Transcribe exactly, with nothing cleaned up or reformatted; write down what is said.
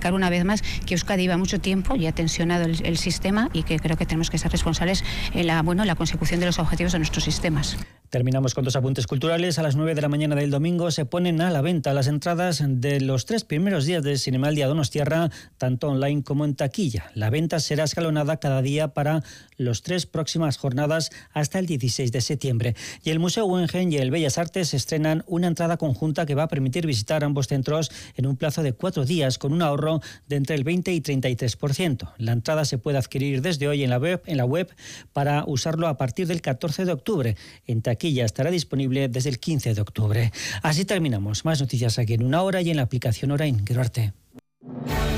recalcar una vez más que Euskadi lleva mucho tiempo y ha tensionado el, el sistema y que creo que tenemos que ser responsables en la, bueno, en la consecución de los objetivos de nuestros sistemas. Terminamos con dos apuntes culturales. A las nueve de la mañana del domingo se ponen a la venta las entradas de los tres primeros días del Zinemaldia Donostiarra, tanto online como en taquilla. La venta será escalonada cada día para las tres próximas jornadas hasta el dieciséis de septiembre. Y el Museo Guggenheim y el Bellas Artes estrenan una entrada conjunta que va a permitir visitar ambos centros en un plazo de cuatro días con un ahorro de entre el veinte y treinta y tres por ciento. La entrada se puede adquirir desde hoy en la web, en la web para usarlo a partir del catorce de octubre. En taquilla estará disponible desde el quince de octubre. Así terminamos. Más noticias aquí en una hora y en la aplicación Orain. Gero arte.